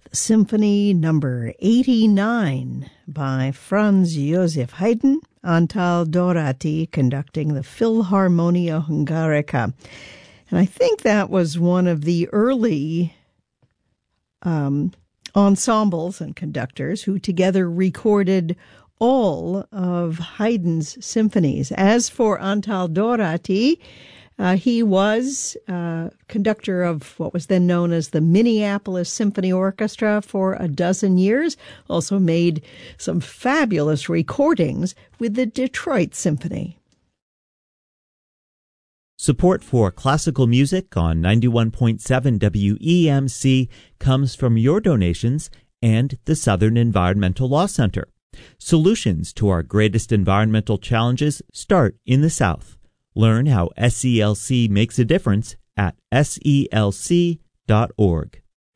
Symphony Number 89 by Franz Josef Haydn, Antal Dorati conducting the Philharmonia Hungarica. And I think that was one of the early ensembles and conductors who together recorded all of Haydn's symphonies. As for Antal Dorati, he was conductor of what was then known as the Minneapolis Symphony Orchestra for a dozen years, also made some fabulous recordings with the Detroit Symphony. Support for classical music on 91.7 WEMC comes from your donations and the Southern Environmental Law Center. Solutions to our greatest environmental challenges start in the South. Learn how SELC makes a difference at SELC.org.